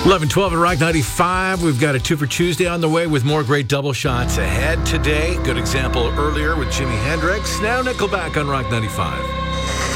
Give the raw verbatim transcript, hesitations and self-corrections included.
eleven twelve at Rock ninety-five. We've got a two for Tuesday on the way with more great double shots ahead today. Good example earlier with Jimi Hendrix. Now Nickelback on Rock ninety-five.